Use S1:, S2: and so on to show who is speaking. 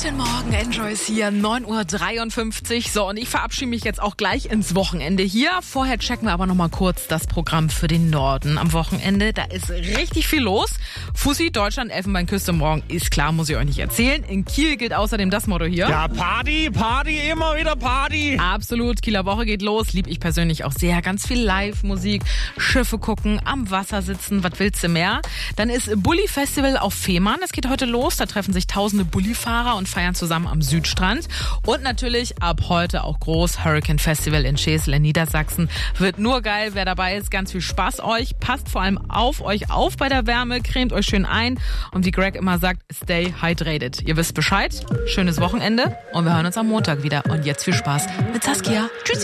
S1: Guten Morgen, Enjoy's hier, 9:53 Uhr. So, und ich verabschiede mich jetzt auch gleich ins Wochenende hier. Vorher checken wir aber noch mal kurz das Programm für den Norden. Am Wochenende, da ist richtig viel los. Fussi, Deutschland, Elfenbeinküste morgen, ist klar, muss ich euch nicht erzählen. In Kiel gilt außerdem das Motto hier.
S2: Ja, Party, immer wieder Party.
S1: Absolut, Kieler Woche geht los. Lieb ich persönlich auch sehr. Ganz viel Live-Musik, Schiffe gucken, am Wasser sitzen, was willst du mehr? Dann ist Bulli Festival auf Fehmarn. Es geht heute los. Da treffen sich tausende Bullifahrer und feiern zusammen am Südstrand. Und natürlich ab heute auch groß Hurricane Festival in Schesel in Niedersachsen. Wird nur geil, wer dabei ist. Ganz viel Spaß euch. Passt vor allem auf euch auf bei der Wärme. Cremt euch schön ein. Und wie Greg immer sagt, stay hydrated. Ihr wisst Bescheid. Schönes Wochenende. Und wir hören uns am Montag wieder. Und jetzt viel Spaß mit Saskia. Tschüssi.